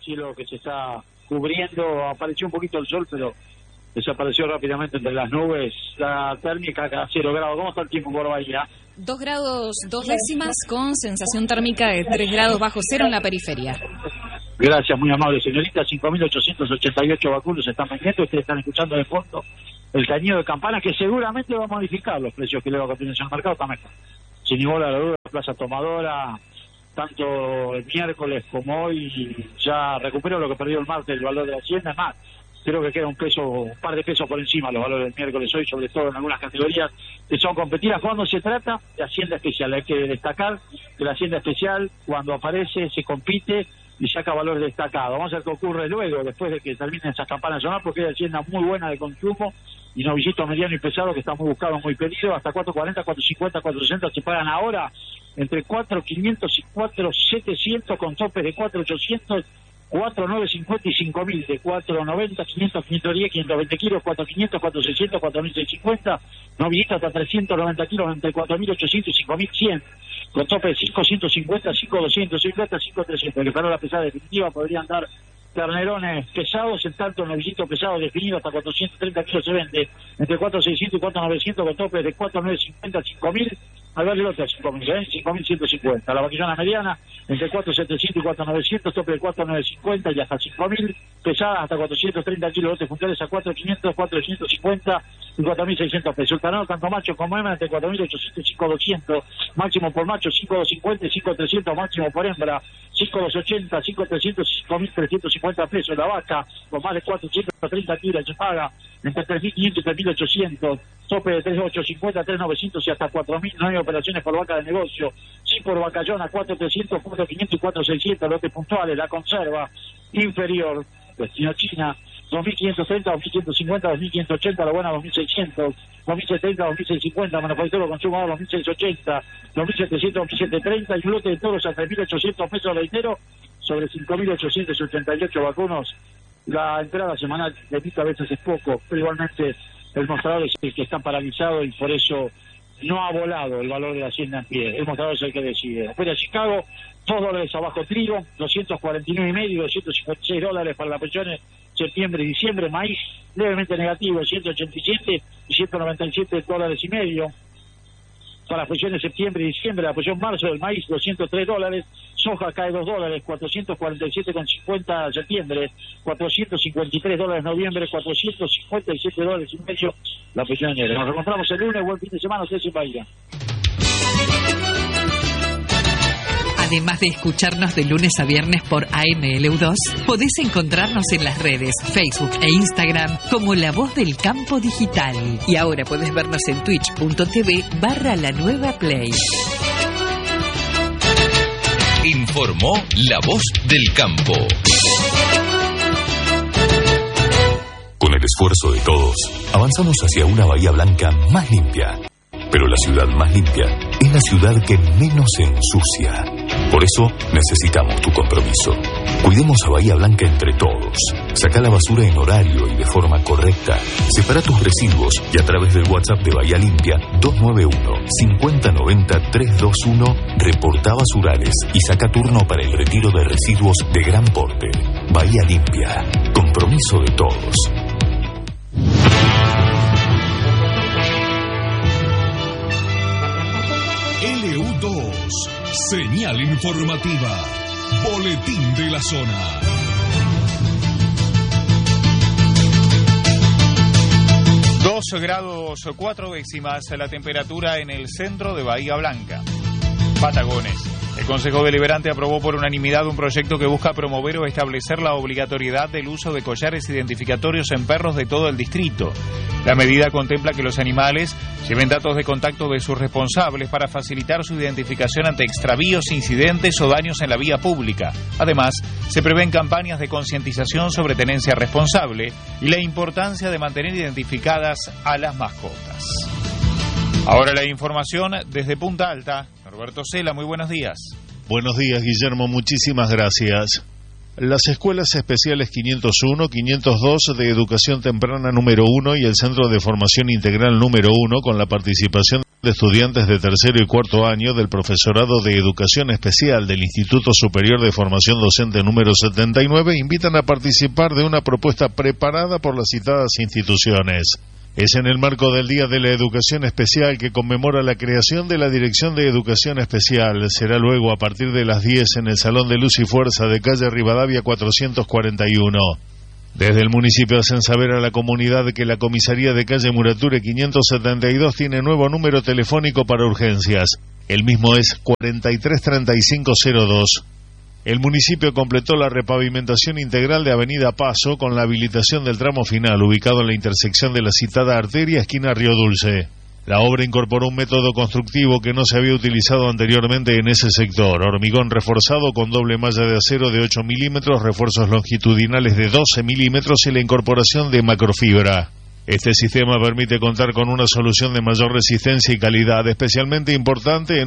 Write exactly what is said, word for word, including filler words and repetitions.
cielo que se está cubriendo, apareció un poquito el sol, pero desapareció rápidamente entre las nubes. La térmica a cero grados. ¿Cómo está el tiempo por Bahía? Dos grados, dos décimas, con sensación térmica de tres grados bajo cero en la periferia. Gracias, muy amable señorita. cinco mil ochocientos ochenta y ocho vacunos se están vendiendo. Ustedes están escuchando de fondo el cañido de campana, que seguramente va a modificar los precios que le va a continuación al mercado. Está mejor, sin ninguna duda. Plaza Tomadora, tanto el miércoles como hoy, ya recuperó lo que perdió el martes, el valor de la hacienda. Es más, creo que queda un peso, un par de pesos por encima los valores del miércoles hoy, sobre todo en algunas categorías que son competidas. Cuando se trata de hacienda especial, hay que destacar que la hacienda especial, cuando aparece, se compite y saca valores destacados. Vamos a ver qué ocurre luego, después de que terminen esas campanas sonar, porque hay hacienda muy buena de consumo y novillito mediano y pesado que está muy buscado, muy pedido. Hasta cuatro cuarenta, cuatro cincuenta, cuatro sesenta se pagan ahora entre cuatro quinientos y cuatro setecientos, con topes de cuatro ochocientos, cuatro nueve cincuenta y cinco mil, de cuatro noventa, quinientos, quinientos diez, quinientos veinte kilos, cuatro quinientos, cuatro seiscientos, cuatro mil seiscientos cincuenta, novillito hasta trescientos noventa kilos, entre cuatro mil ochocientos y cinco mil cien, con tope de cinco ciento cincuenta, cinco doscientos cincuenta, cinco trescientos. Que para la pesada definitiva podrían dar ternerones pesados, en tanto novillito pesado definido hasta cuatrocientos treinta kilos se vende entre cuatro seiscientos y cuatro novecientos, con tope de cuatro nueve cincuenta, cinco mil, al verle otra cinco mil, ¿eh? cinco mil ciento cincuenta. La vaquillona mediana entre cuatro setecientos y cuatro novecientos, tope de cuatro nueve cincuenta y hasta cinco mil, pesada hasta cuatrocientos treinta kilos, lotes puntuales a cuatro quinientos, cuatro doscientos cincuenta y cuatro mil seiscientos pesos. El canal tanto macho como hembra entre cuatro mil ochocientos y cinco mil doscientos, máximo por macho cinco mil doscientos cincuenta y cinco mil trescientos, máximo por hembra cinco mil doscientos ochenta, cinco mil trescientos y cinco mil trescientos cincuenta pesos. La vaca con más de cuatrocientos treinta kilos se paga entre tres mil quinientos y tres mil ochocientos, tope de tres mil ochocientos cincuenta, tres mil novecientos y hasta cuatro mil. No hay operaciones por vaca de negocio, sí por vacallona, cuatro mil trescientos, cuatro mil quinientos y cuatro mil seiscientos, lotes puntuales. La conserva inferior, destino China, dos mil quinientos treinta, dos mil quinientos cincuenta, dos mil quinientos ochenta, la buena dos mil seiscientos, dos mil setenta, dos mil seiscientos cincuenta, manufacturero consumador dos mil seiscientos ochenta, dos mil setecientos, dos mil setecientos treinta, y un lote de toros a tres mil ochocientos pesos reitero, sobre cinco mil ochocientos ochenta y ocho vacunos. La entrada semanal de mil a veces es poco, pero igualmente el mostrador es el que está paralizado y por eso no ha volado el valor de la hacienda en pie. El mostrador es el que decide. Después de Chicago, dos dólares abajo trigo, doscientos cuarenta y nueve y medio, doscientos cincuenta y seis dólares para las pensiones septiembre y diciembre. Maíz levemente negativo, ciento ochenta y siete y ciento noventa y siete dólares y medio. Para las pensiones septiembre y diciembre, la pensión marzo del maíz doscientos tres dólares, soja cae dos dólares, cuatrocientos cuarenta y siete con cincuenta septiembre, cuatrocientos cincuenta y tres dólares noviembre, cuatrocientos cincuenta y siete dólares y medio la pensión de enero. Nos encontramos el lunes, buen fin de semana, ustedes en Bahía. Además de escucharnos de lunes a viernes por A M L U dos, podés encontrarnos en las redes Facebook e Instagram como La Voz del Campo Digital. Y ahora podés vernos en twitch.tv barra La Nueva Play. Informó La Voz del Campo. Con el esfuerzo de todos, avanzamos hacia una Bahía Blanca más limpia. Pero la ciudad más limpia es la ciudad que menos se ensucia. Por eso necesitamos tu compromiso. Cuidemos a Bahía Blanca entre todos. Saca la basura en horario y de forma correcta. Separa tus residuos y a través del WhatsApp de Bahía Limpia dos nueve uno, cinco cero nueve cero, tres dos uno reportá basurales y saca turno para el retiro de residuos de gran porte. Bahía Limpia. Compromiso de todos. L U dos, señal informativa, boletín de la zona. dos grados cuatro décimas la temperatura en el centro de Bahía Blanca, Patagones. El Consejo Deliberante aprobó por unanimidad un proyecto que busca promover o establecer la obligatoriedad del uso de collares identificatorios en perros de todo el distrito. La medida contempla que los animales lleven datos de contacto de sus responsables para facilitar su identificación ante extravíos, incidentes o daños en la vía pública. Además, se prevén campañas de concientización sobre tenencia responsable y la importancia de mantener identificadas a las mascotas. Ahora la información desde Punta Alta. Norberto Cela, muy buenos días. Buenos días, Guillermo, muchísimas gracias. Las escuelas especiales quinientos uno, quinientos dos de Educación Temprana número uno y el Centro de Formación Integral número uno, con la participación de estudiantes de tercero y cuarto año del profesorado de Educación Especial del Instituto Superior de Formación Docente número setenta y nueve invitan a participar de una propuesta preparada por las citadas instituciones. Es en el marco del Día de la Educación Especial que conmemora la creación de la Dirección de Educación Especial. Será luego a partir de las diez en el Salón de Luz y Fuerza de calle Rivadavia cuatrocientos cuarenta y uno. Desde el municipio hacen saber a la comunidad que la comisaría de calle Murature quinientos setenta y dos tiene nuevo número telefónico para urgencias. El mismo es cuarenta y tres treinta y cinco cero dos. El municipio completó la repavimentación integral de Avenida Paso con la habilitación del tramo final, ubicado en la intersección de la citada arteria esquina Río Dulce. La obra incorporó un método constructivo que no se había utilizado anteriormente en ese sector: hormigón reforzado con doble malla de acero de ocho milímetros, refuerzos longitudinales de doce milímetros y la incorporación de macrofibra. Este sistema permite contar con una solución de mayor resistencia y calidad, especialmente importante en